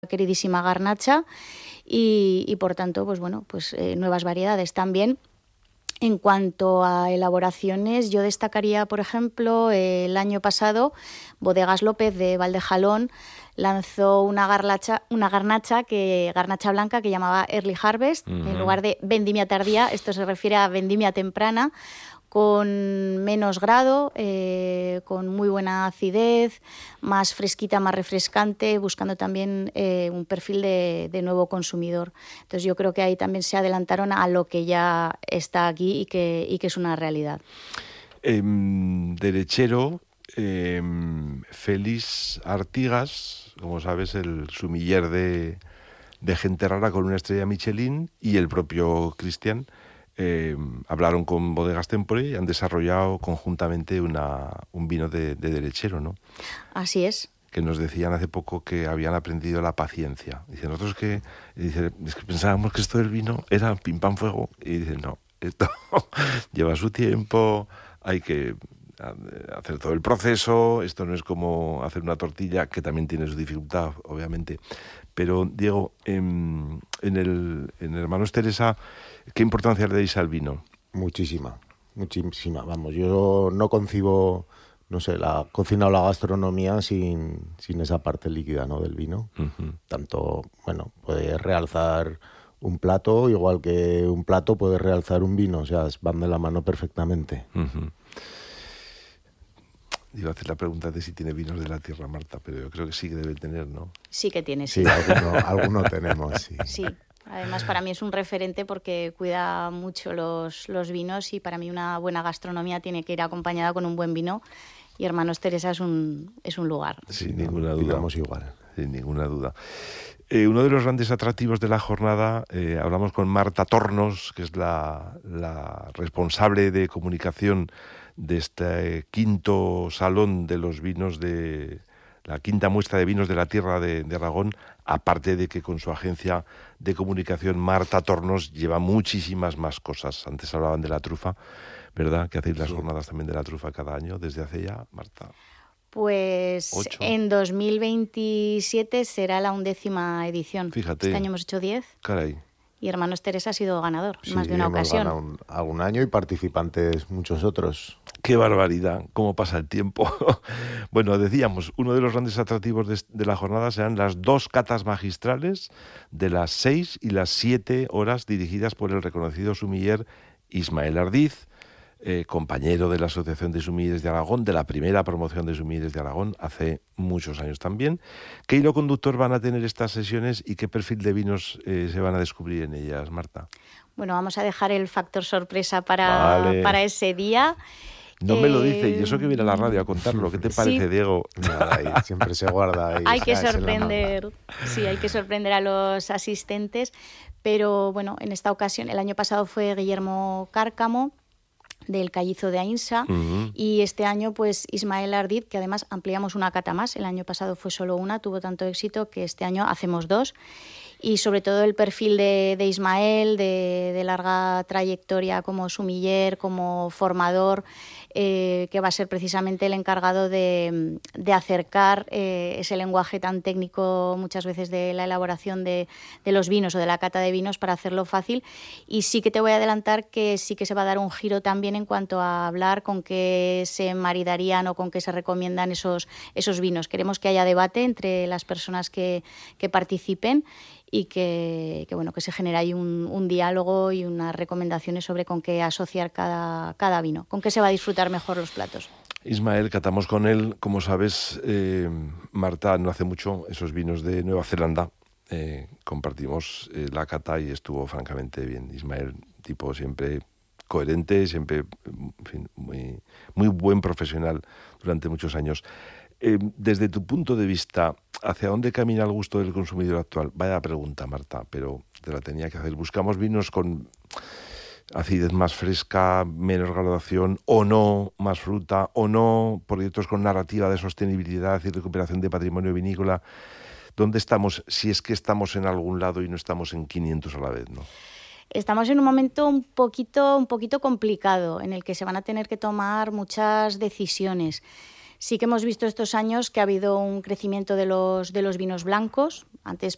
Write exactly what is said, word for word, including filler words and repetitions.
queridísima garnacha y, y por tanto, pues bueno, pues eh, nuevas variedades también. En cuanto a elaboraciones, yo destacaría, por ejemplo, eh, el año pasado, Bodegas López de Valdejalón lanzó una garnacha, una garnacha, que, garnacha blanca que llamaba Early Harvest, uh-huh. En lugar de vendimia tardía, esto se refiere a vendimia temprana, con menos grado, eh, con muy buena acidez, más fresquita, más refrescante, buscando también eh, un perfil de, de nuevo consumidor. Entonces yo creo que ahí también se adelantaron a lo que ya está aquí y que, y que es una realidad. Eh, de lechero, eh, Félix Artigas, como sabes, el sumiller de, de Gente Rara con una estrella Michelin, y el propio Cristian, Eh, hablaron con Bodegas Tempore y han desarrollado conjuntamente una, un vino de, de, de lechero, ¿no? Así es. Que nos decían hace poco que habían aprendido la paciencia. Dicen, nosotros que, dice, es que pensábamos que esto del vino era pim pam fuego, y dicen, no, esto lleva su tiempo, hay que hacer todo el proceso, esto no es como hacer una tortilla, que también tiene su dificultad, obviamente. Pero, Diego, en, en, el, en Hermanos Teresa, ¿qué importancia le dais al vino? Muchísima, muchísima. Vamos, yo no concibo, no sé, la cocina o la gastronomía sin, sin esa parte líquida, ¿no?, del vino. Uh-huh. Tanto, bueno, puede realzar un plato, igual que un plato puede realzar un vino, o sea, van de la mano perfectamente. Uh-huh. Iba a hacer la pregunta de si tiene vinos de la tierra, Marta, pero yo creo que sí que debe tener, ¿no? Sí que tiene, sí. Sí, alguno, alguno tenemos, sí. Sí, además para mí es un referente porque cuida mucho los, los vinos, y para mí una buena gastronomía tiene que ir acompañada con un buen vino, y Hermanos Teresa es un, es un lugar. Sin ninguna duda. Digamos igual. Sin ninguna duda. Eh, uno de los grandes atractivos de la jornada, eh, hablamos con Marta Tornos, que es la, la responsable de comunicación de este quinto salón de los vinos de la quinta muestra de vinos de la tierra de, de Aragón, aparte de que con su agencia de comunicación Marta Tornos lleva muchísimas más cosas. Antes hablaban de la trufa, ¿verdad? Que hacéis las sí. jornadas también de la trufa cada año, desde hace ya, Marta. Pues ¿Ocho? En dos mil veintisiete será la undécima edición. Fíjate. Este año hemos hecho diez. Caray. Y Hermanos Teresa ha sido ganador, sí, más de una hemos ocasión. Ganado un, algún año y participantes muchos otros. ¡Qué barbaridad! ¿Cómo pasa el tiempo? Bueno, decíamos, uno de los grandes atractivos de, de la jornada serán las dos catas magistrales de las seis y las siete horas dirigidas por el reconocido sumiller Ismael Ardiz, eh, compañero de la Asociación de Sumilleres de Aragón, de la primera promoción de Sumilleres de Aragón, hace muchos años también. ¿Qué hilo conductor van a tener estas sesiones y qué perfil de vinos eh, se van a descubrir en ellas, Marta? Bueno, vamos a dejar el factor sorpresa para, vale. para ese día. No eh... me lo dice, y eso que viene a la radio a contarlo. ¿Qué te parece, sí. Diego? Nada, ahí siempre se guarda ahí. Hay que sorprender, sí, hay que sorprender a los asistentes. Pero bueno, en esta ocasión, el año pasado fue Guillermo Cárcamo, del Callizo de Ainsa, uh-huh. y este año pues Ismael Ardiz, que además ampliamos una cata más. El año pasado fue solo una, tuvo tanto éxito que este año hacemos dos. Y sobre todo el perfil de, de Ismael, de, de larga trayectoria como sumiller, como formador, eh, que va a ser precisamente el encargado de, de acercar eh, ese lenguaje tan técnico muchas veces de la elaboración de, de los vinos o de la cata de vinos, para hacerlo fácil. Y sí que te voy a adelantar que sí que se va a dar un giro también en cuanto a hablar con qué se maridarían o con qué se recomiendan esos, esos vinos. Queremos que haya debate entre las personas que, que participen, y que, que, bueno, que se genere ahí un, un diálogo y unas recomendaciones sobre con qué asociar cada, cada vino, con qué se va a disfrutar mejor los platos. Ismael, catamos con él, como sabes, eh, Marta, no hace mucho, esos vinos de Nueva Zelanda. Eh, compartimos eh, la cata y estuvo francamente bien. Ismael, tipo siempre coherente, siempre, en fin, muy, muy buen profesional durante muchos años. Eh, desde tu punto de vista, ¿hacia dónde camina el gusto del consumidor actual? Vaya pregunta, Marta, pero te la tenía que hacer. ¿Buscamos vinos con acidez más fresca, menos graduación, o no, más fruta, o no, proyectos con narrativa de sostenibilidad y recuperación de patrimonio vinícola? ¿Dónde estamos, si es que estamos en algún lado y no estamos en quinientos a la vez, ¿no? Estamos en un momento un poquito, un poquito complicado, en el que se van a tener que tomar muchas decisiones. Sí que hemos visto estos años que ha habido un crecimiento de los, de los vinos blancos. Antes